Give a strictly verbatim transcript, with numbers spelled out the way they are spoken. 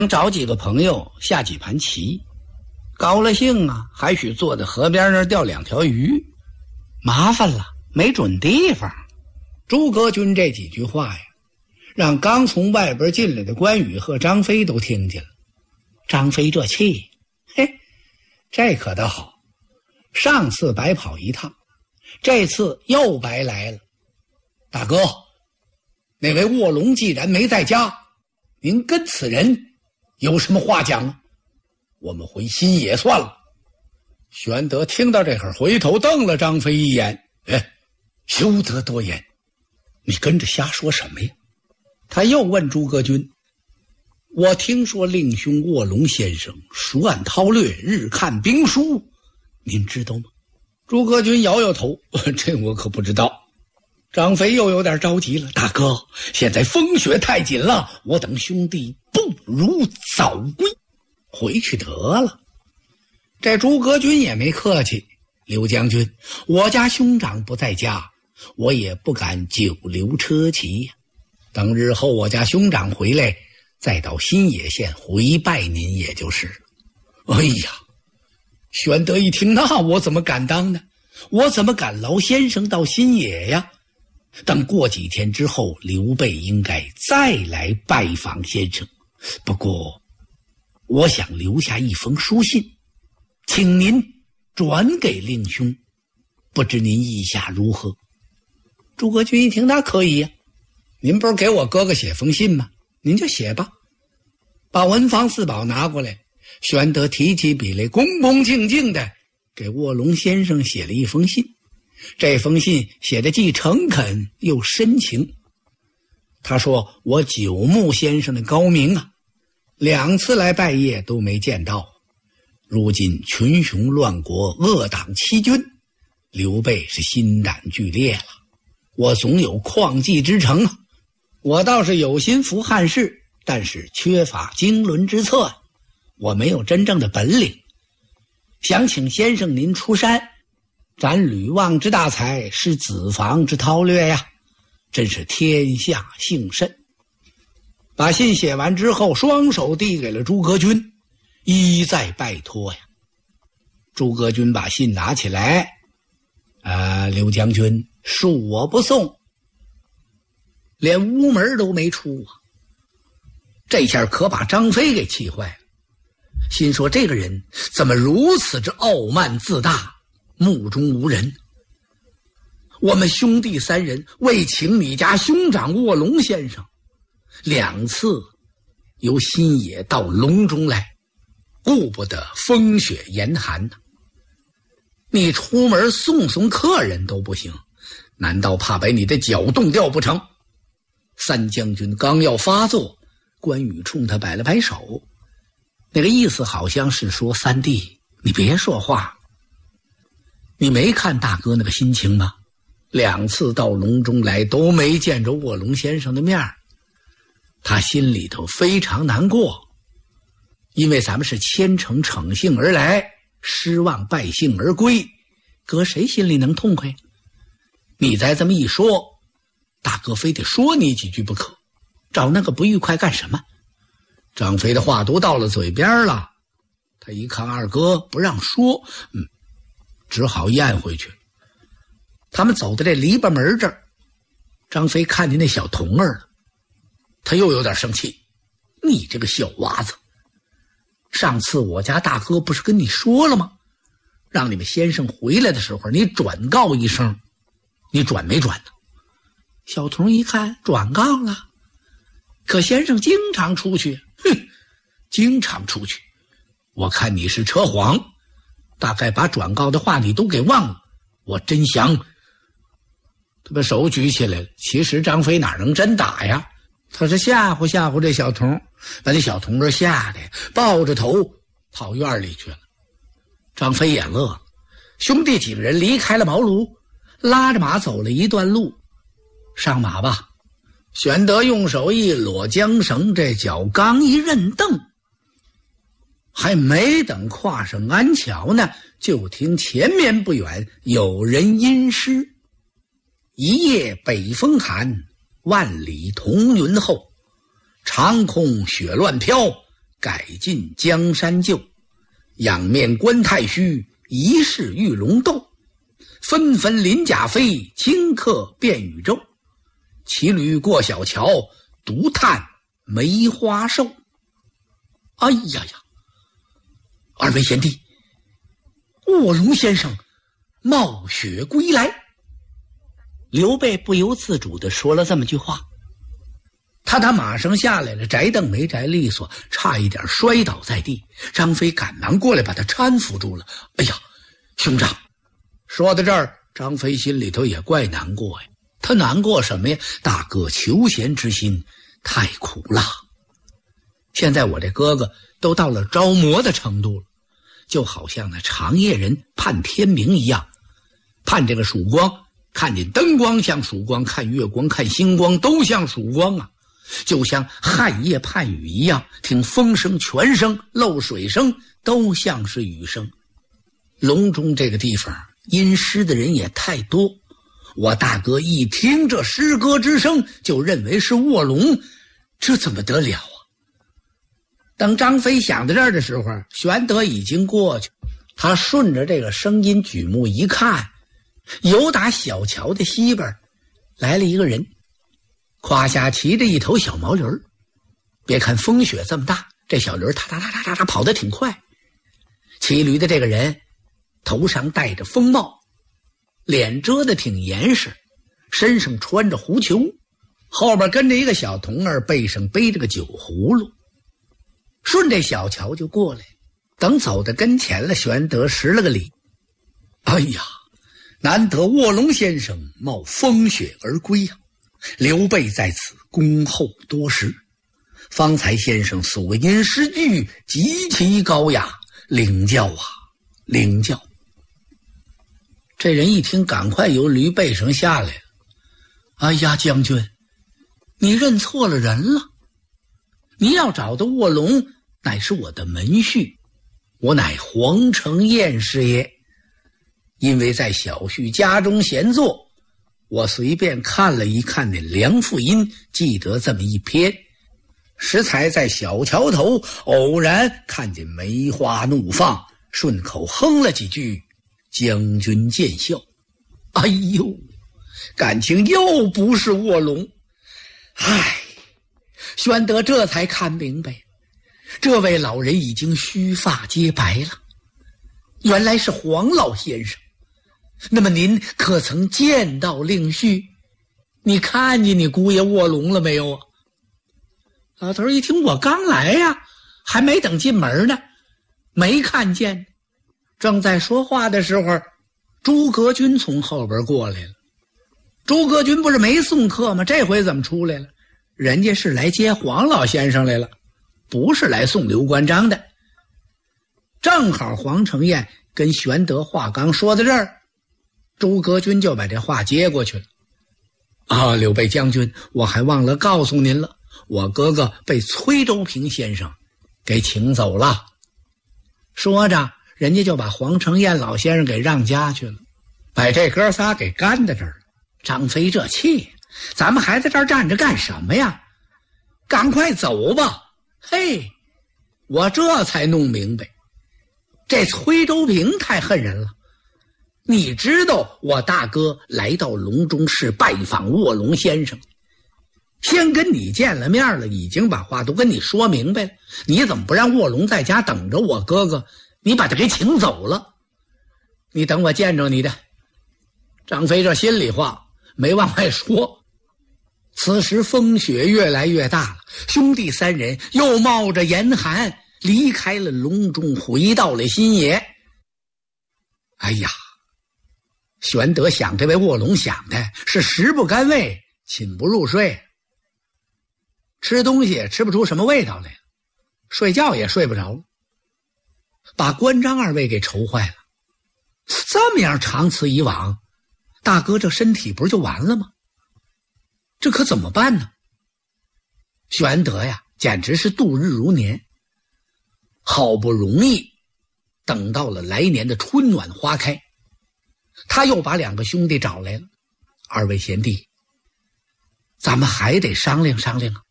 找几个朋友下几盘棋，高了兴啊，还许坐在河边那儿钓两条鱼。麻烦了，没准地方。诸葛均这几句话呀，让刚从外边进来的关羽和张飞都听见了。张飞这气，嘿，这可倒好，上次白跑一趟，这次又白来了。大哥，那位卧龙既然没在家，您跟此人有什么话讲啊？我们回新野算了。玄德听到这会儿，回头瞪了张飞一眼，哎，休得多言，你跟着瞎说什么呀？他又问诸葛均，我听说令兄卧龙先生熟谙韬略，日看兵书，您知道吗？诸葛均摇摇头，这我可不知道。张飞又有点着急了，大哥，现在风雪太紧了，我等兄弟不如早归，回去得了。这诸葛均也没客气，刘将军，我家兄长不在家，我也不敢久留车骑呀。等日后我家兄长回来，再到新野县回拜您也就是。哎呀，玄德一听，那我怎么敢当呢？我怎么敢劳先生到新野呀？等过几天之后，刘备应该再来拜访先生。不过我想留下一封书信，请您转给令兄，不知您意下如何？诸葛均一听，那可以呀、啊，您不是给我哥哥写封信吗？您就写吧。把文房四宝拿过来，玄德提起笔来，恭恭敬敬的给卧龙先生写了一封信。这封信写的既诚恳又深情。他说，我久慕先生的高明啊，两次来拜谒都没见到。如今群雄乱国，恶党欺君，刘备是心胆俱裂了，我总有旷济之诚啊。我倒是有心扶汉室，但是缺乏经纶之策，我没有真正的本领。想请先生您出山，咱吕望之大才，是子房之韬略呀，真是天下幸甚。把信写完之后，双手递给了诸葛均，一再拜托呀。诸葛均把信拿起来，啊，刘将军，恕我不送，连屋门都没出啊。这下可把张飞给气坏了，心说这个人怎么如此之傲慢自大，目中无人。我们兄弟三人为请你家兄长卧龙先生，两次由新野到隆中来，顾不得风雪严寒呐、啊。你出门送送客人都不行，难道怕把你的脚冻掉不成？三将军刚要发作，关羽冲他摆了摆手，那个意思好像是说，三弟你别说话，你没看大哥那个心情吗？两次到隆中来都没见着卧龙先生的面，他心里头非常难过，因为咱们是虔诚诚信而来，失望败兴而归，搁谁心里能痛快？你再这么一说，大哥非得说你几句不可，找那个不愉快干什么？张飞的话都到了嘴边了，他一看二哥不让说，嗯，只好咽回去。他们走到这篱笆门这儿，张飞看见那小童儿了，他又有点生气。你这个小娃子，上次我家大哥不是跟你说了吗？让你们先生回来的时候你转告一声，你转没转呢？小童一看转告了，可先生经常出去。哼，经常出去，我看你是扯谎，大概把转告的话你都给忘了。我真想，他把手举起来了。其实张飞哪能真打呀，他是吓唬吓唬这小童，把这小童儿吓得抱着头跑院里去了。张飞也乐了，兄弟几个人离开了茅庐，拉着马走了一段路。上马吧。玄德用手一裸缰绳，这脚刚一韧蹬，还没等跨上鞍桥呢，就听前面不远有人吟诗：一夜北风寒，万里彤云后，长空雪乱飘， 改进江山旧，仰面观太虚，疑是玉龙斗。纷纷临甲飞，顷刻变宇宙。骑驴过小桥，独叹梅花瘦。哎呀呀！二位贤弟，卧龙先生冒雪归来。刘备不由自主地说了这么句话。他他马上下来了，翟凳没翟利索，差一点摔倒在地。张飞赶忙过来把他搀扶住了。哎呀，兄长！说到这儿，张飞心里头也怪难过呀。他难过什么呀？大哥求贤之心太苦了。现在我这哥哥都到了着魔的程度了，就好像那长夜人盼天明一样，盼这个曙光，看见灯光像曙光，看月光看星光都像曙光啊。就像旱夜盼雨一样，听风声泉声漏水声都像是雨声。隆中这个地方阴湿的人也太多，我大哥一听这诗歌之声就认为是卧龙，这怎么得了啊？等张飞想到这儿的时候，玄德已经过去，他顺着这个声音举目一看，由打小桥的西边来了一个人，胯下骑着一头小毛驴。别看风雪这么大，这小驴哒哒哒哒哒哒跑得挺快。骑驴的这个人头上戴着风帽，脸遮得挺严实，身上穿着狐裘，后边跟着一个小童儿，背上背着个酒葫芦。顺这小桥就过来，等走到跟前了，玄德施了个礼。哎呀，难得卧龙先生冒风雪而归呀、啊！刘备在此恭候多时，方才先生所吟诗句极其高雅，领教啊，领教。这人一听，赶快由驴背上下来了。哎呀，将军，你认错了人了。你要找的卧龙乃是我的门婿，我乃黄承彦是也。因为在小婿家中闲坐，我随便看了一看那梁父音，记得这么一篇，时才在小桥头偶然看见梅花怒放，顺口哼了几句，将军见笑。哎呦，感情又不是卧龙。唉，玄德这才看明白，这位老人已经须发皆白了，原来是黄老先生。那么您可曾见到令婿？你看见你姑爷卧龙了没有啊？老头一听，我刚来呀、啊，还没等进门呢，没看见。正在说话的时候，诸葛均从后边过来了。诸葛均不是没送客吗？这回怎么出来了？人家是来接黄老先生来了，不是来送刘关张的。正好黄承彦跟玄德话刚说到这儿，诸葛均就把这话接过去了。啊，刘备将军，我还忘了告诉您了，我哥哥被崔州平先生给请走了。说着，人家就把黄承彦老先生给让家去了，把这哥仨给干在这儿了。张飞这气，咱们还在这儿站着干什么呀？赶快走吧！嘿，我这才弄明白，这崔州平太恨人了。你知道我大哥来到隆中市拜访卧龙先生，先跟你见了面了，已经把话都跟你说明白了，你怎么不让卧龙在家等着我哥哥？你把他给请走了，你等我见着你的。张飞这心里话没往外说。此时风雪越来越大了，兄弟三人又冒着严寒离开了隆中，回到了新野。哎呀，玄德想这位卧龙想的是食不甘味，寝不入睡，吃东西也吃不出什么味道来，睡觉也睡不着，把关张二位给愁坏了。这么样长此以往，大哥这身体不是就完了吗？这可怎么办呢？玄德呀，简直是度日如年。好不容易等到了来年的春暖花开，他又把两个兄弟找来了。二位贤弟，咱们还得商量商量啊。